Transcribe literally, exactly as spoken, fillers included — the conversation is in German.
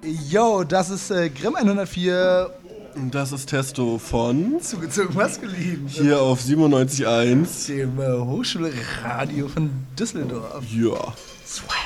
Yo, das ist äh, Grimm hundertvier. Und das ist Testo von Zugezogen Maskulin. Hier auf siebenundneunzig Komma eins. Dem äh, Hochschulradio von Düsseldorf. Ja. Swag.